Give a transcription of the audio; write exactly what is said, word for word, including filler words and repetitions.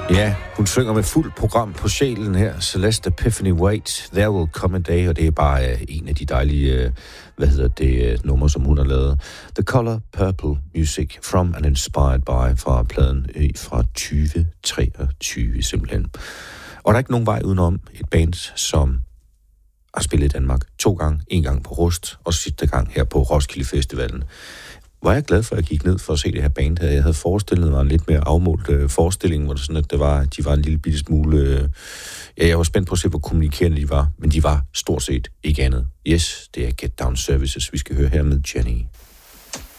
Ja, hun synger med fuld program på sjælen her. Celeste Epiphany Wait, There Will Come a Day, og det er bare uh, en af de dejlige, uh, hvad hedder det, uh, numre, som hun har lavet. The Color Purple Music from and Inspired By fra pladen uh, fra tyve treogtyve simpelthen. Og der er ikke nogen vej udenom et band, som har spillet i Danmark to gange, en gang på Rust, og sidste gang her på Roskilde Festivalen. Var jeg glad for, at jeg gik ned for at se det her band her. Jeg havde forestillet mig en lidt mere afmålt øh, forestilling, hvor det sådan, at det var, de var en lille bitte smule... Øh, ja, jeg var spændt på at se, hvor kommunikerende de var, men de var stort set ikke andet. Yes, det er Get Down Services, vi skal høre her med Jenny.